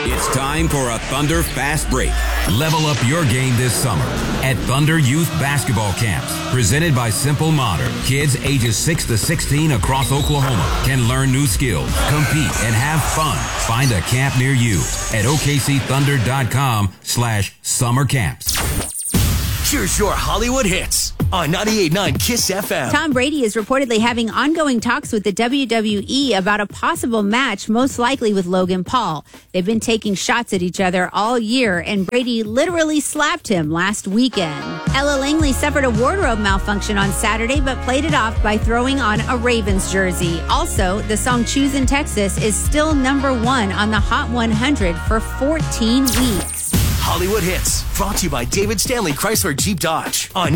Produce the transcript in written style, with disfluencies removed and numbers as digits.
It's time for a Thunder Fast Break. Level up your game this summer at Thunder Youth Basketball Camps. Presented by Simple Modern. Kids ages 6 to 16 across Oklahoma can learn new skills, compete, and have fun. Find a camp near you at okcthunder.com/summer camps. Here's your Hollywood hits on 98.9 KISS FM. Tom Brady is reportedly having ongoing talks with the WWE about a possible match, most likely with Logan Paul. They've been taking shots at each other all year, and Brady literally slapped him last weekend. Ella Langley suffered a wardrobe malfunction on Saturday, but played it off by throwing on a Ravens jersey. Also, the song Choosing Texas is still #1 on the Hot 100 for 14 weeks. Hollywood hits, brought to you by David Stanley Chrysler Jeep Dodge on